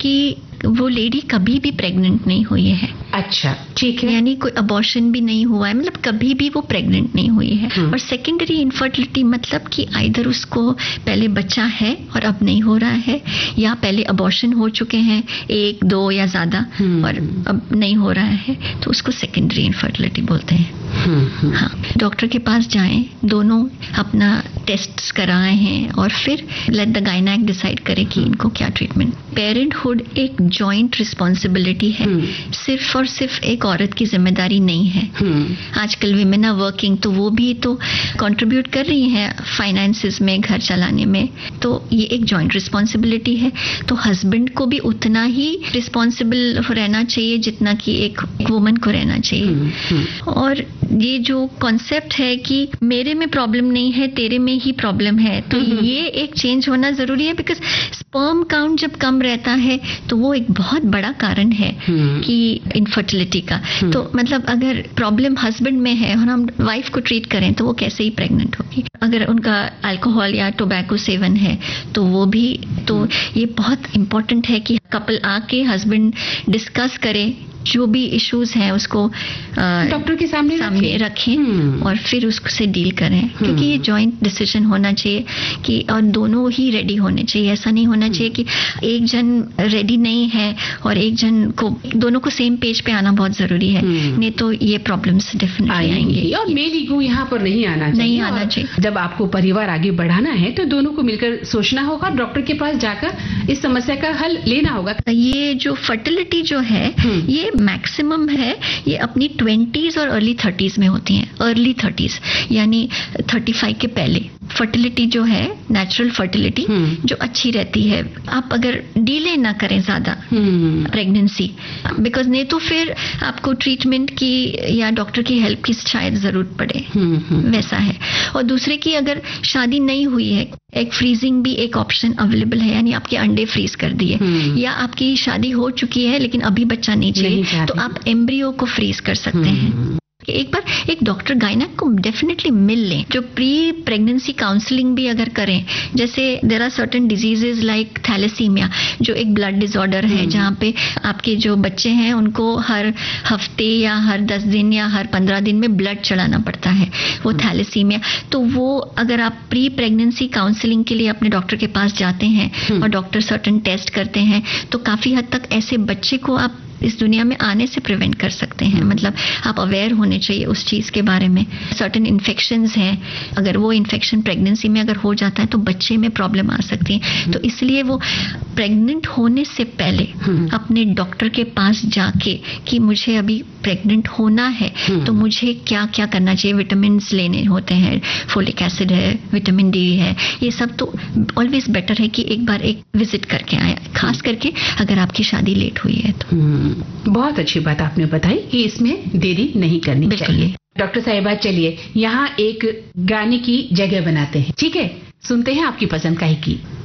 कि वो लेडी कभी भी प्रेग्नेंट नहीं हुई है। अच्छा, ठीक है। यानी कोई अबॉर्शन भी नहीं हुआ है, मतलब कभी भी वो प्रेग्नेंट नहीं हुई है। और सेकेंडरी इनफर्टिलिटी मतलब कि आइदर उसको पहले बच्चा है और अब नहीं हो रहा है, या पहले अबॉर्शन हो चुके हैं 1, 2 या ज्यादा और अब नहीं हो रहा है, तो उसको सेकेंडरी इनफर्टिलिटी बोलते हैं। हाँ, डॉक्टर के पास जाएं, दोनों अपना टेस्ट कराए हैं और फिर लेट द गायनेक डिसाइड करे कि इनको क्या ट्रीटमेंट। पेरेंटहुड एक जॉइंट रिस्पॉन्सिबिलिटी है, सिर्फ और सिर्फ एक औरत की जिम्मेदारी नहीं है। आजकल विमेन आर वर्किंग, तो वो भी तो कंट्रीब्यूट कर रही हैं फाइनेंसेस में, घर चलाने में, तो ये एक जॉइंट रिस्पॉन्सिबिलिटी है। तो हस्बैंड को भी उतना ही रिस्पॉन्सिबल रहना चाहिए जितना कि एक वुमन को रहना चाहिए। और ये जो कॉन्सेप्ट है कि मेरे में प्रॉब्लम नहीं है, तेरे में ही प्रॉब्लम है, तो ये एक चेंज होना जरूरी है। बिकॉज स्पर्म काउंट जब कम रहता है तो वो एक बहुत बड़ा कारण है कि इनफर्टिलिटी का। तो मतलब अगर प्रॉब्लम हस्बैंड में है और हम वाइफ को ट्रीट करें तो वो कैसे ही प्रेग्नेंट होगी। अगर उनका अल्कोहल या टोबैको सेवन है तो वो भी, तो ये बहुत इंपॉर्टेंट है कि कपल आके हस्बैंड डिस्कस करे, जो भी इश्यूज हैं उसको डॉक्टर के सामने रखें और फिर उससे डील करें। क्योंकि ये जॉइंट डिसीजन होना चाहिए कि, और दोनों ही रेडी होने चाहिए। ऐसा नहीं होना चाहिए कि एक जन रेडी नहीं है और एक जन को, दोनों को सेम पेज पे आना बहुत जरूरी है, नहीं तो ये प्रॉब्लम्स डेफिनेटली आएंगे। और मेल ईगो यहाँ पर नहीं आना चाहिए। जब आपको परिवार आगे बढ़ाना है तो दोनों को मिलकर सोचना होगा, डॉक्टर के पास जाकर इस समस्या का हल लेना होगा। ये जो फर्टिलिटी जो है ये मैक्सिमम है, ये अपनी 20s और अर्ली 30s में होती हैं। अर्ली 30s यानी 35 के पहले फर्टिलिटी जो है, नेचुरल फर्टिलिटी जो अच्छी रहती है। आप अगर डिले ना करें ज्यादा प्रेगनेंसी, बिकॉज नहीं तो फिर आपको ट्रीटमेंट की या डॉक्टर की हेल्प की शायद जरूरत पड़े, वैसा है। और दूसरे की अगर शादी नहीं हुई है, एग फ्रीजिंग भी एक ऑप्शन अवेलेबल है, यानी आपके अंडे फ्रीज कर दिए, या आपकी शादी हो चुकी है लेकिन अभी बच्चा नहीं चाहिए तो आप एम्ब्रियो को फ्रीज कर सकते हैं। एक बार एक डॉक्टर गायनेक को डेफिनेटली मिल लें, जो प्री प्रेगनेंसी काउंसलिंग भी अगर करें। जैसे there are certain diseases like thalassaemia, जो एक ब्लड डिसऑर्डर है, जहाँ पे आपके जो बच्चे हैं उनको हर हफ्ते या हर 10 दिन या हर 15 दिन में ब्लड चढ़ाना पड़ता है, वो थैलेसीमिया। तो वो अगर आप प्री प्रेगनेंसी काउंसलिंग के लिए अपने डॉक्टर के पास जाते हैं और डॉक्टर सर्टेन टेस्ट करते हैं, तो काफी हद तक ऐसे बच्चे को आप इस दुनिया में आने से प्रिवेंट कर सकते हैं। मतलब आप अवेयर होने चाहिए उस चीज के बारे में। सर्टेन इन्फेक्शंस हैं, अगर वो इन्फेक्शन प्रेगनेंसी में अगर हो जाता है तो बच्चे में प्रॉब्लम आ सकती है। तो इसलिए वो प्रेग्नेंट होने से पहले अपने डॉक्टर के पास जाके कि मुझे अभी प्रेग्नेंट होना है तो मुझे क्या क्या करना चाहिए। विटामिन लेने होते हैं, फोलिक एसिड है, विटामिन डी है, ये सब तो ऑलवेज बेटर है कि एक बार एक विजिट करके आए, खास करके अगर आपकी शादी लेट हुई है तो। बहुत अच्छी बात आपने बताई कि इसमें देरी नहीं करनी चाहिए। डॉक्टर साहिबा, चलिए यहाँ एक गाने की जगह बनाते हैं, ठीक है? सुनते हैं आपकी पसंद का ही गीत।